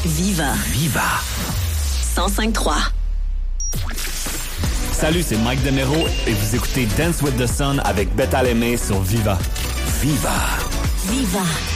Viva. Viva. 105.3. Salut, c'est Mike Demero et vous écoutez Dance with the Sun avec Beth Alemé sur Viva. Viva. Viva.